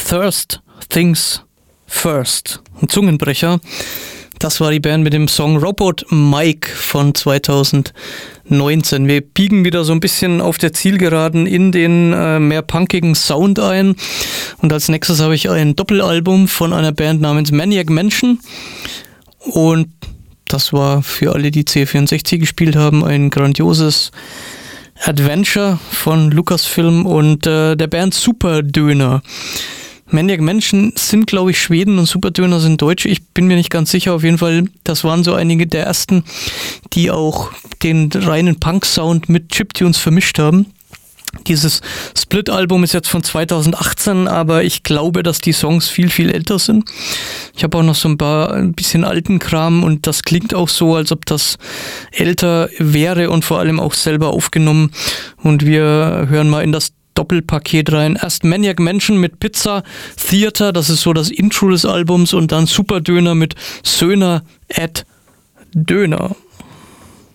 Thirst Things First. Ein Zungenbrecher. Das war die Band mit dem Song Robot Mike von 2019. Wir biegen wieder so ein bisschen auf der Zielgeraden in den mehr punkigen Sound ein. Und als nächstes habe ich ein Doppelalbum von einer Band namens Maniac Mansion. Und das war für alle, die C64 gespielt haben, ein grandioses Adventure von Lucasfilm und der Band Superdöner. Maniac Mansion sind, glaube ich, Schweden und Superdöner sind Deutsche. Ich bin mir nicht ganz sicher. Auf jeden Fall, das waren so einige der ersten, die auch den reinen Punk-Sound mit Chiptunes vermischt haben. Dieses Split-Album ist jetzt von 2018, aber ich glaube, dass die Songs viel, viel älter sind. Ich habe auch noch so ein bisschen alten Kram und das klingt auch so, als ob das älter wäre und vor allem auch selber aufgenommen. Und wir hören mal in das Doppelpaket rein. Erst Maniac Mansion mit Pizza Theater, das ist so das Intro des Albums, und dann Superdöner mit Söhner @ Döner.